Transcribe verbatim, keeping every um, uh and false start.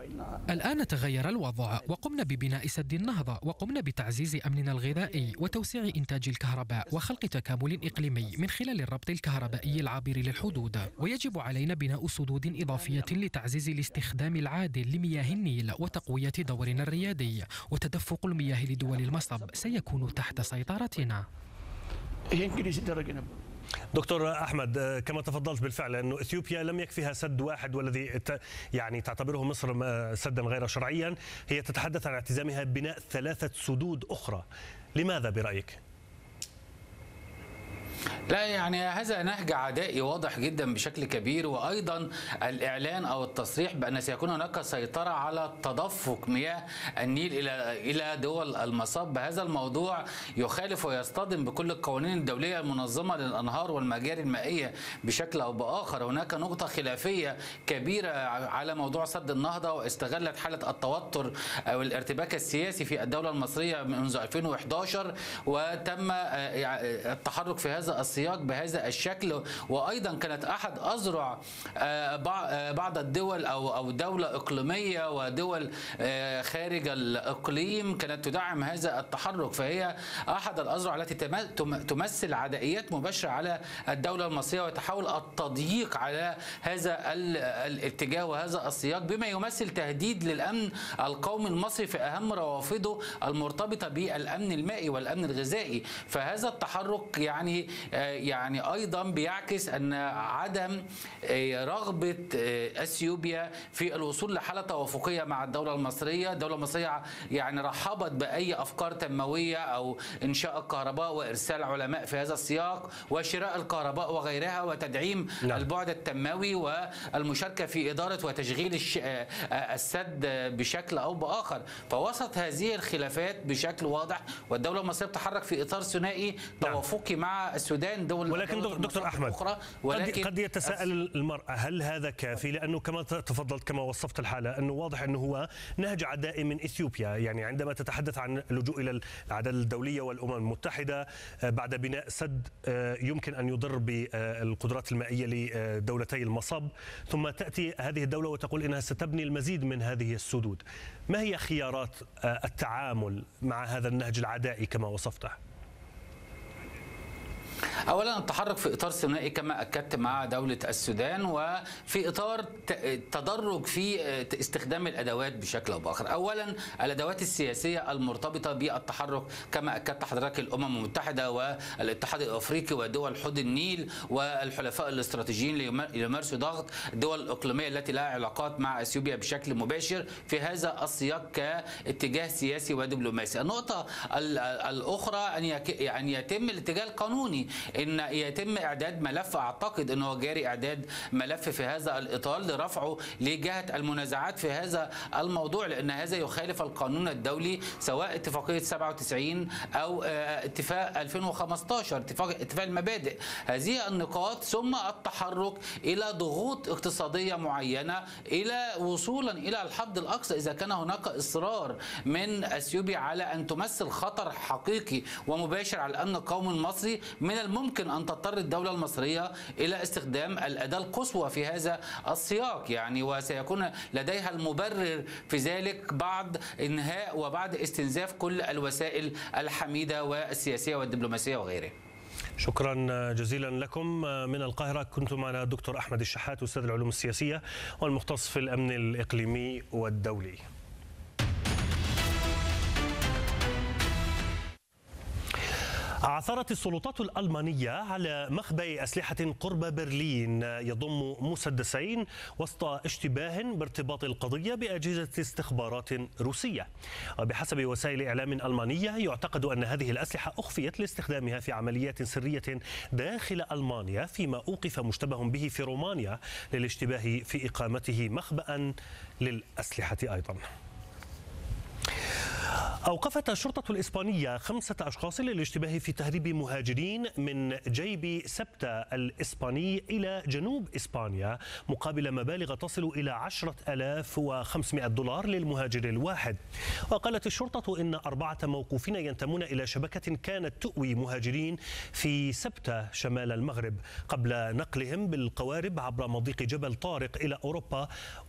الآن تغير الوضع، وقمنا ببناء سد النهضة، وقمنا بتعزيز أمننا الغذائي وتوسيع إنتاج الكهرباء وخلق تكامل إقليمي من خلال الربط الكهربائي العابر للحدود. ويجب علينا بناء سدود إضافية لتعزيز الاستخدام العادل لمياه النيل وتقوية دورنا الريادي، وتدفق المياه لدول المصب سيكون تحت سيطرتنا. دكتور أحمد، كما تفضلت بالفعل أنه إثيوبيا لم يكفيها سد واحد والذي يعني تعتبره مصر سدا غير شرعيا، هي تتحدث عن اعتزامها ببناء ثلاثة سدود أخرى. لماذا برأيك؟ لا يعني هذا نهج عدائي واضح جدا بشكل كبير، وأيضا الإعلان أو التصريح بأن سيكون هناك سيطرة على تدفق مياه النيل إلى إلى دول المصب. هذا الموضوع يخالف ويصطدم بكل القوانين الدولية المنظمة للأنهار والمجاري المائية بشكل أو بآخر. هناك نقطة خلافية كبيرة على موضوع سد النهضة، واستغلت حالة التوتر أو الارتباك السياسي في الدولة المصرية منذ ألفين وإحدى عشر، وتم التحرك في هذا السياق بهذا الشكل. وايضا كانت احد اذرع بعض الدول او او دوله اقليميه ودول خارج الاقليم كانت تدعم هذا التحرك، فهي احد الاذرع التي تمثل عدائيات مباشره على الدوله المصريه، وتحاول التضييق على هذا الاتجاه وهذا السياق بما يمثل تهديد للامن القومي المصري في اهم روافده المرتبطه بالامن المائي والامن الغذائي. فهذا التحرك يعني يعني أيضا بيعكس أن عدم رغبة أثيوبيا في الوصول لحالة توافقية مع الدولة المصرية. الدولة المصرية يعني رحبت بأي أفكار تنموية أو إنشاء الكهرباء وإرسال علماء في هذا السياق وشراء الكهرباء وغيرها وتدعيم نعم. البعد التنموي والمشاركة في إدارة وتشغيل السد بشكل أو بآخر. فوسط هذه الخلافات بشكل واضح والدولة المصرية بتتحرك في إطار ثنائي توافقي نعم. مع السودان دول. ولكن دكتور أحمد ولكن قد يتساءل المرء هل هذا كافي؟ لأنه كما تفضلت كما وصفت الحالة أنه واضح أنه هو نهج عدائي من إثيوبيا. يعني عندما تتحدث عن اللجوء إلى العدالة الدولية والأمم المتحدة بعد بناء سد يمكن أن يضر بالقدرات المائية لدولتي المصب، ثم تأتي هذه الدولة وتقول إنها ستبني المزيد من هذه السدود. ما هي خيارات التعامل مع هذا النهج العدائي كما وصفته؟ أولا التحرك في إطار ثنائي كما أكدت مع دولة السودان، وفي إطار تدرج في استخدام الأدوات بشكل أو بآخر. أولا الأدوات السياسية المرتبطة بالتحرك كما أكدت حضرتك الأمم المتحدة والاتحاد الأفريقي ودول حوض النيل والحلفاء الاستراتيجيين ليمارسوا ضغط الدول الإقليمية التي لها علاقات مع أثيوبيا بشكل مباشر في هذا السياق كاتجاه سياسي ودبلوماسي. النقطة الأخرى أن يتم الاتجاه القانوني، ان يتم اعداد ملف، اعتقد انه جاري اعداد ملف في هذا الاطار لرفعه لجهه المنازعات في هذا الموضوع، لان هذا يخالف القانون الدولي سواء اتفاقيه سبعة وتسعين او اتفاق ألفين وخمسة عشر اتفاق اتفاق المبادئ. هذه النقاط ثم التحرك الى ضغوط اقتصاديه معينه الى وصولا الى الحد الاقصى اذا كان هناك اصرار من اثيوبيا على ان تمثل خطر حقيقي ومباشر على الامن القومي المصري. من الممكن أن تضطر الدولة المصرية إلى استخدام الأداة القصوى في هذا السياق، يعني وسيكون لديها المبرر في ذلك بعد إنهاء وبعد استنزاف كل الوسائل الحميدة والسياسية والدبلوماسية وغيرها. شكرا جزيلا لكم. من القاهرة كنت معنا الدكتور أحمد الشحات أستاذ العلوم السياسية والمختص في الأمن الإقليمي والدولي. عثرت السلطات الألمانية على مخبأ أسلحة قرب برلين يضم مسدسين وسط اشتباه بارتباط القضية بأجهزة استخبارات روسية. وبحسب وسائل إعلام ألمانية يعتقد أن هذه الأسلحة أخفيت لاستخدامها في عمليات سرية داخل ألمانيا، فيما أوقف مشتبه به في رومانيا للاشتباه في إقامته مخبأ للأسلحة أيضا. أوقفت الشرطة الإسبانية خمسة أشخاص للاشتباه في تهريب مهاجرين من جيب سبتة الإسباني إلى جنوب إسبانيا مقابل مبالغ تصل إلى عشرة آلاف وخمسمائة دولار للمهاجر الواحد. وقالت الشرطة إن أربعة موقوفين ينتمون إلى شبكة كانت تؤوي مهاجرين في سبتة شمال المغرب قبل نقلهم بالقوارب عبر مضيق جبل طارق إلى أوروبا